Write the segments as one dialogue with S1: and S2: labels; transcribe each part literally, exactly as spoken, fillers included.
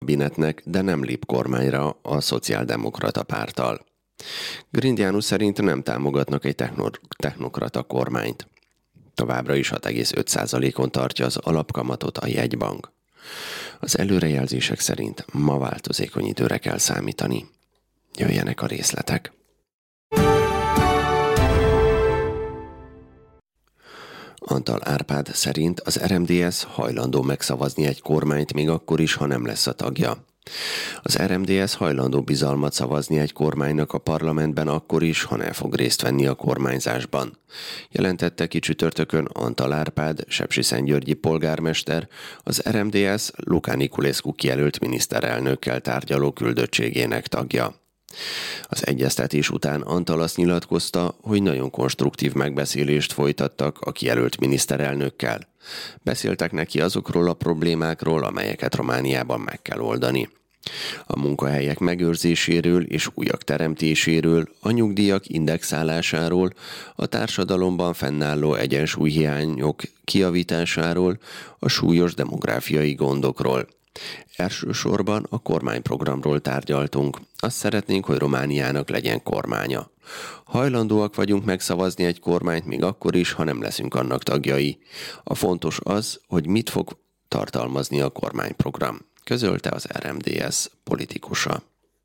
S1: kabinetnek, de nem lép kormányra a szociáldemokrata párttal. Grindiánus szerint nem támogatnak egy techno- technokrata kormányt. Továbbra is hat egész öt százalékon tartja az alapkamatot a jegybank. Az előrejelzések szerint ma változékony időre kell számítani. Jöjjenek a részletek. Antal Árpád szerint az er em dé es hajlandó megszavazni egy kormányt még akkor is, ha nem lesz a tagja. Az er em dé es hajlandó bizalmat szavazni egy kormánynak a parlamentben akkor is, ha nem fog részt venni a kormányzásban. Jelentette ki csütörtökön Antal Árpád, sepsiszentgyörgyi polgármester, az er em dé es Luca Niculescu kijelölt miniszterelnökkel tárgyaló küldöttségének tagja. Az egyeztetés után Antal azt nyilatkozta, hogy nagyon konstruktív megbeszélést folytattak a kijelölt miniszterelnökkel. Beszéltek neki azokról a problémákról, amelyeket Romániában meg kell oldani. A munkahelyek megőrzéséről és újak teremtéséről, a nyugdíjak indexálásáról, a társadalomban fennálló egyensúlyhiányok kijavításáról, a súlyos demográfiai gondokról. Elsősorban a kormányprogramról tárgyaltunk. Azt szeretnénk, hogy Romániának legyen kormánya. Hajlandóak vagyunk megszavazni egy kormányt még akkor is, ha nem leszünk annak tagjai. A fontos az, hogy mit fog tartalmazni a kormányprogram, közölte az er em dé es politikusa.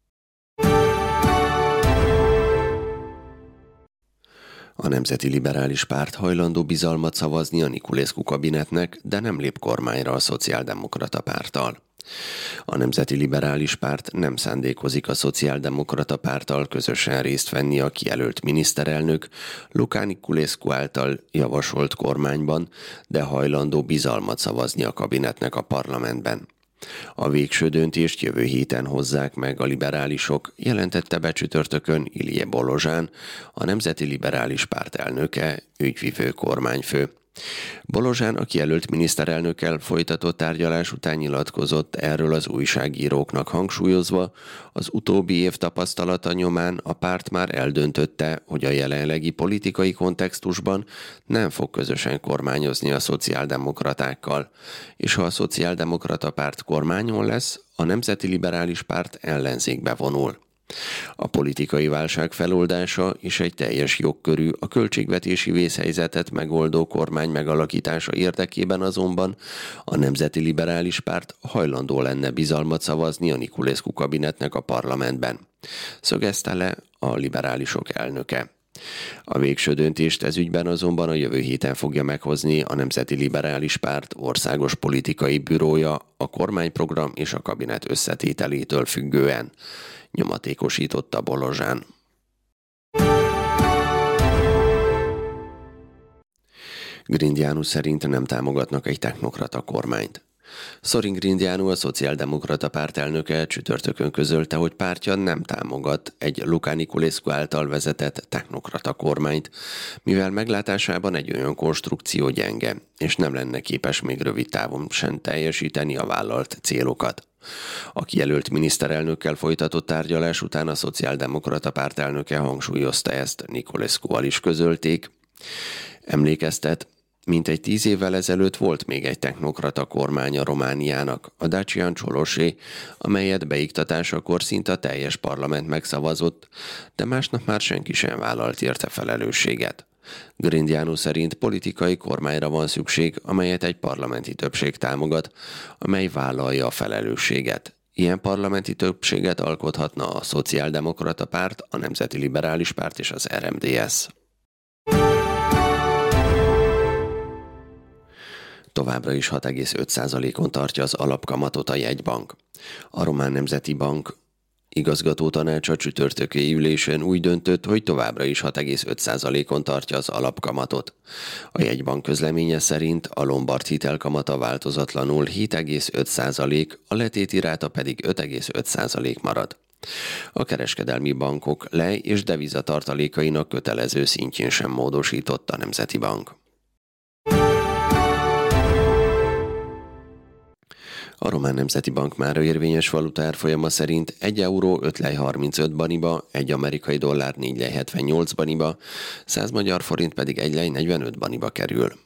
S1: A Nemzeti Liberális Párt hajlandó bizalmat szavazni a Niculescu kabinetnek, de nem lép kormányra a szociáldemokrata párttal. A Nemzeti Liberális Párt nem szándékozik a szociáldemokrata párttal közösen részt venni a kijelölt miniszterelnök Luca Niculescu által javasolt kormányban, de hajlandó bizalmat szavazni a kabinetnek a parlamentben. A végső döntést jövő héten hozzák meg a liberálisok, jelentette be csütörtökön Ilie Bolozsán, a Nemzeti Liberális Párt elnöke, ügyvivő kormányfő. Bolozsán a kijelölt miniszterelnökkel folytatott tárgyalás után nyilatkozott erről az újságíróknak, hangsúlyozva, az utóbbi év tapasztalata nyomán a párt már eldöntötte, hogy a jelenlegi politikai kontextusban nem fog közösen kormányozni a szociáldemokratákkal, és ha a szociáldemokrata párt kormányon lesz, a Nemzeti Liberális Párt ellenzékbe vonul. A politikai válság feloldása és egy teljes jogkörű, a költségvetési vészhelyzetet megoldó kormány megalakítása érdekében azonban a Nemzeti Liberális Párt hajlandó lenne bizalmat szavazni a Niculescu kabinetnek a parlamentben, szögezte le a liberálisok elnöke. A végső döntést ez ügyben azonban a jövő héten fogja meghozni a Nemzeti Liberális Párt országos politikai bürója a kormányprogram és a kabinet összetételétől függően, nyomatékosította Bolozsán. Grindiánus szerint nem támogatnak egy technokrata kormányt. Sorin Grindianu, a szociáldemokrata párt elnöke csütörtökön közölte, hogy pártja nem támogat egy Luca Niculescu által vezetett technokrata kormányt, mivel meglátásában egy olyan konstrukció gyenge, és nem lenne képes még rövid távon sem teljesíteni a vállalt célokat. A kijelölt miniszterelnökkel folytatott tárgyalás után a szociáldemokrata párt elnöke hangsúlyozta ezt, Niculescuval is közölték. Emlékeztet, mintegy tíz évvel ezelőtt volt még egy technokrata kormánya Romániának, a Dacian Ciolosé, amelyet beiktatásakor szinte a teljes parlament megszavazott, de másnap már senki sem vállalt érte felelősséget. Grindianu szerint politikai kormányra van szükség, amelyet egy parlamenti többség támogat, amely vállalja a felelősséget. Ilyen parlamenti többséget alkothatna a Szociáldemokrata Párt, a Nemzeti Liberális Párt és az er em dé es. Továbbra is hat egész öt százalékon tartja az alapkamatot a jegybank. A Román Nemzeti Bank igazgatótanácsa csütörtöki ülésen úgy döntött, hogy továbbra is hat egész öt százalékon tartja az alapkamatot. A jegybank közleménye szerint a lombard hitelkamata változatlanul hét egész öt százalék, a letéti ráta pedig öt egész öt százalék marad. A kereskedelmi bankok lej- és devizatartalékainak kötelező szintjén sem módosított a Nemzeti Bank. A Román Nemzeti Bank mára érvényes valuta árfolyama szerint egy euró öt lej harmincöt baniba, egy amerikai dollár négy lej hetvennyolc baniba, száz magyar forint pedig egy lej negyvenöt baniba kerül.